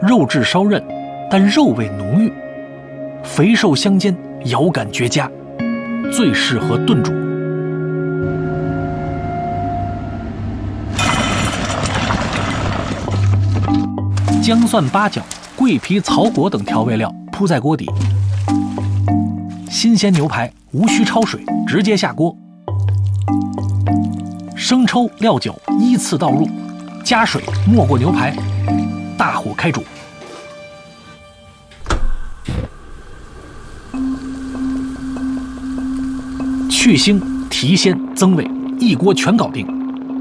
肉质稍韧，但肉味浓郁，肥瘦相间，咬感绝佳，最适合炖煮。姜蒜、八角、桂皮、草果等调味料铺在锅底，新鲜牛排无需焯水，直接下锅。生抽、料酒依次倒入，加水没过牛排，大火开煮。去腥、提鲜、增味，一锅全搞定。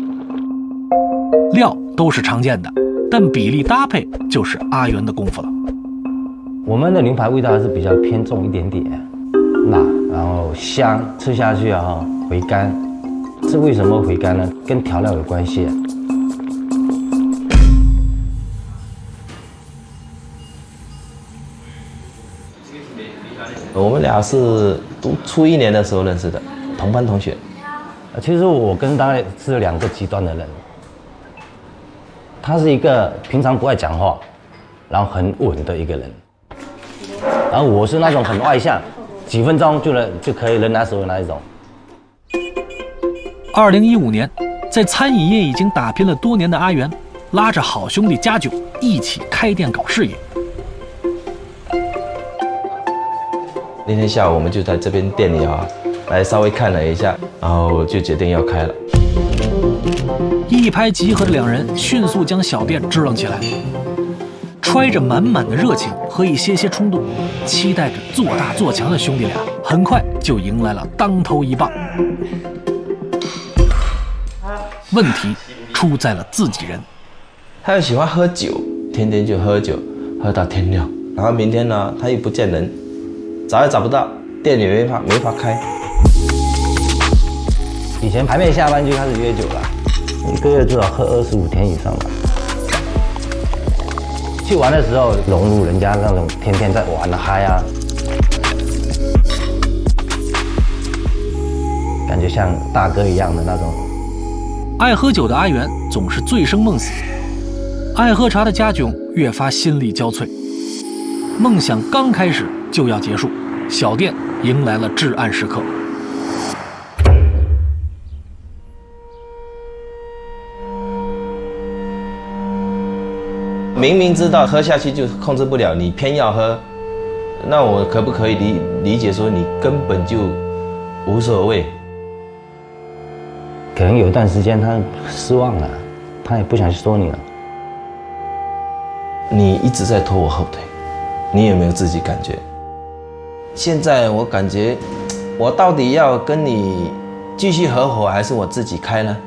料都是常见的，但比例搭配就是阿元的功夫了。 我们的牛排味道还是比较偏重一点点，辣，然后香，吃下去啊回甘。这为什么回甘呢？跟调料有关系。 我们俩是读初1年的时候认识的，同班同学。 其实我跟他是2个极端的人。他是一个平常不爱讲话，然后很稳的一个人，然后我是那种很外向，几分钟就可以人来手的那一种。 2015年，在餐饮业已经打拼了多年的阿元，拉着好兄弟家炯一起开店搞事业。 那天下午我们就在这边店里来稍微看了一下，然后就决定要开了。 一拍即合的2人迅速将小店支棱起来，揣着满满的热情和一些冲动，期待着做大做强的兄弟俩，很快就迎来了当头一棒。问题出在了自己人， 他又喜欢喝酒，天天就喝酒，喝到天亮。然后明天呢，他又不见人，找也找不到，店里没法开。 以前还没下班就开始约酒了。1个月至少喝25天以上吧。去玩的时候融入人家那种天天在玩的嗨啊，感觉像大哥一样的那种。 爱喝酒的阿元总是醉生梦死，爱喝茶的家炯越发心力交瘁。梦想刚开始就要结束，小店迎来了至暗时刻。 明明知道喝下去就控制不了，你偏要喝，那我可不可以理解说你根本就无所谓？ 可能有一段时间他失望了，他也不想说你了。 你一直在拖我后腿，你有没有自己感觉？现在我感觉，我到底要跟你继续合伙，还是我自己开呢？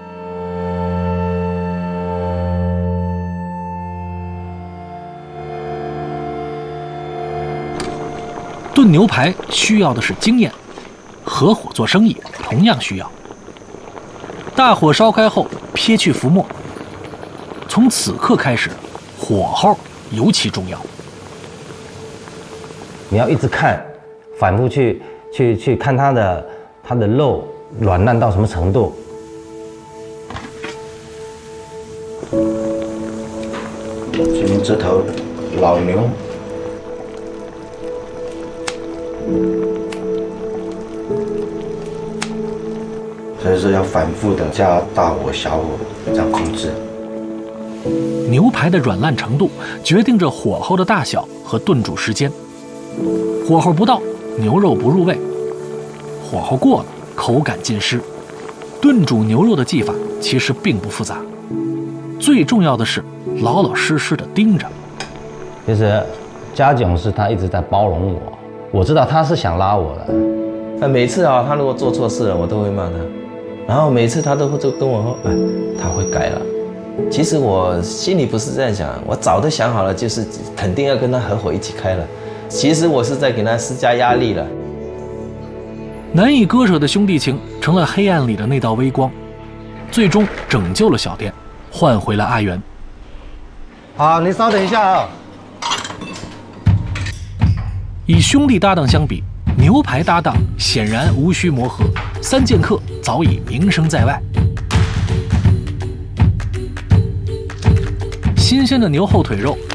炖牛排需要的是经验，合伙做生意同样需要。大火烧开后，撇去浮沫。从此刻开始，火候尤其重要。 你要一直看，反复去看它的肉软烂到什么程度。今天这头老牛。所以说要反复的加大火、小火这样控制。 牛排的软烂程度决定着火候的大小和炖煮时间。火候不到，牛肉不入味；火候过了，口感尽失。炖煮牛肉的技法其实并不复杂，最重要的是老老实实的盯着。 其实家炯是他一直在包容我，我知道他是想拉我的。 那每次他如果做错事了，我都会骂他。然后每次他都会跟我说，他会改了。其实我心里不是这样想，我早都想好了，就是肯定要跟他合伙一起开了。其实我是在给他施加压力了。 难以割舍的兄弟情成了黑暗里的那道微光，最终拯救了小店，换回了阿元。 好，你稍等一下啊。 以兄弟搭档相比，牛排搭档显然无需磨合，3剑客早已名声在外。新鲜的牛后腿肉